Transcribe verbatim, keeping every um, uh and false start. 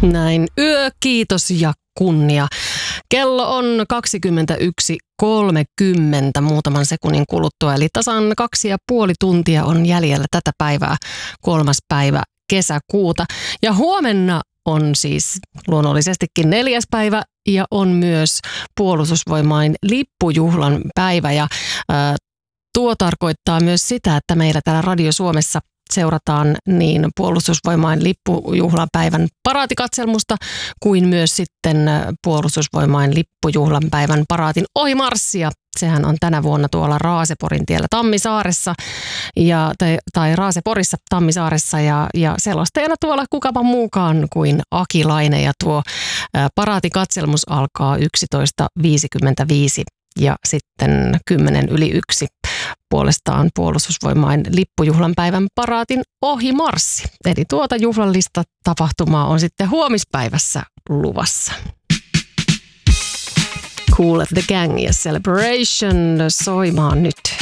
Näin yö, kiitos ja kunnia. Kello on kaksikymmentäyksi kolmekymmentä muutaman sekunnin kuluttua, eli tasan kaksi ja puoli tuntia on jäljellä tätä päivää, kolmas päivä kesäkuuta. Ja huomenna on siis luonnollisestikin neljäs päivä ja on myös Puolustusvoimain lippujuhlan päivä. Ja ää, tuo tarkoittaa myös sitä, että meillä täällä Radio Suomessa seurataan niin Puolustusvoimain lippujuhlan päivän paraatikatselmusta kuin myös sitten Puolustusvoimain lippujuhlan päivän paraatin ohimarssia. Sehän on tänä vuonna tuolla Raaseporin tiellä Tammisaaressa ja, tai, tai Raaseporissa Tammisaaressa ja, ja selostajana tuolla kukapa muukaan kuin Aki Laine ja tuo ää, paraatikatselmus alkaa yksitoista viisikymmentäviisi ja sitten kymmenen yli yksi. Puolestaan Puolustusvoimain lippujuhlan päivän paraatin ohimarssi. Eli tuota juhlallista tapahtumaa on sitten huomispäivässä luvassa. Cool at the Gang ja Celebration soimaan nyt.